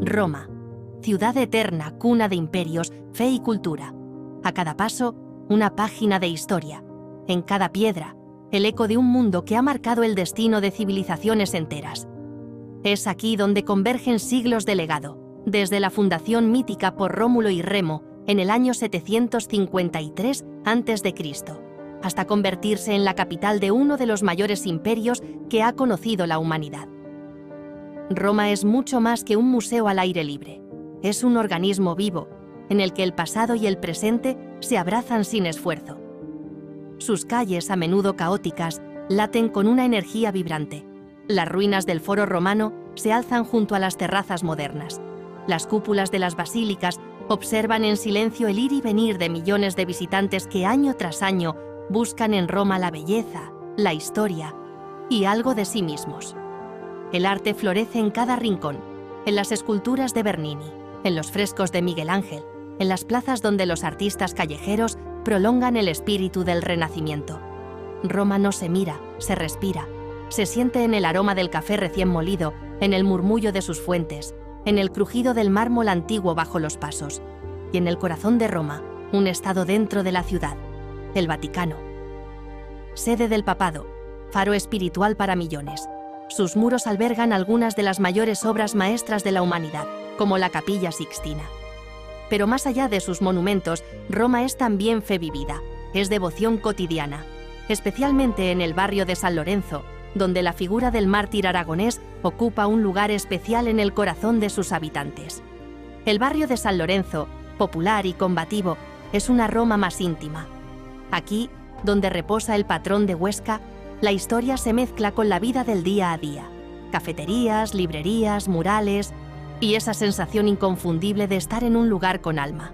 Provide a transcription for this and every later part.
Roma, ciudad eterna, cuna de imperios, fe y cultura. A cada paso, una página de historia. En cada piedra, el eco de un mundo que ha marcado el destino de civilizaciones enteras. Es aquí donde convergen siglos de legado, desde la fundación mítica por Rómulo y Remo en el año 753 a.C., hasta convertirse en la capital de uno de los mayores imperios que ha conocido la humanidad. Roma es mucho más que un museo al aire libre. Es un organismo vivo, en el que el pasado y el presente se abrazan sin esfuerzo. Sus calles, a menudo caóticas, laten con una energía vibrante. Las ruinas del Foro Romano se alzan junto a las terrazas modernas. Las cúpulas de las basílicas observan en silencio el ir y venir de millones de visitantes que año tras año buscan en Roma la belleza, la historia y algo de sí mismos. El arte florece en cada rincón, en las esculturas de Bernini, en los frescos de Miguel Ángel, en las plazas donde los artistas callejeros prolongan el espíritu del Renacimiento. Roma no se mira, se respira. Se siente en el aroma del café recién molido, en el murmullo de sus fuentes, en el crujido del mármol antiguo bajo los pasos, y en el corazón de Roma, un estado dentro de la ciudad, el Vaticano. Sede del papado, faro espiritual para millones. Sus muros albergan algunas de las mayores obras maestras de la humanidad, como la Capilla Sixtina. Pero más allá de sus monumentos, Roma es también fe vivida, es devoción cotidiana, especialmente en el barrio de San Lorenzo, donde la figura del mártir aragonés ocupa un lugar especial en el corazón de sus habitantes. El barrio de San Lorenzo, popular y combativo, es una Roma más íntima. Aquí, donde reposa el patrón de Huesca, la historia se mezcla con la vida del día a día. Cafeterías, librerías, murales y esa sensación inconfundible de estar en un lugar con alma.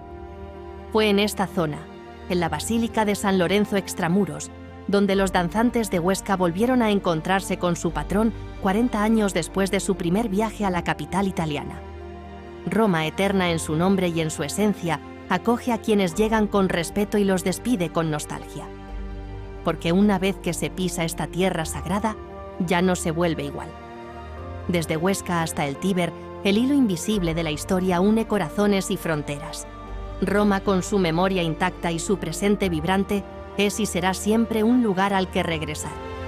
Fue en esta zona, en la Basílica de San Lorenzo Extramuros, donde los danzantes de Huesca volvieron a encontrarse con su patrón 40 años después de su primer viaje a la capital italiana. Roma, eterna en su nombre y en su esencia, acoge a quienes llegan con respeto y los despide con nostalgia. Porque una vez que se pisa esta tierra sagrada, ya no se vuelve igual. Desde Huesca hasta el Tíber, el hilo invisible de la historia une corazones y fronteras. Roma, con su memoria intacta y su presente vibrante, es y será siempre un lugar al que regresar.